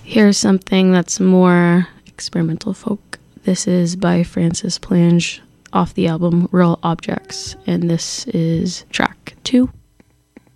Here's something that's more experimental folk. This is by Francis Plange off the album Real Objects, and this is track 2.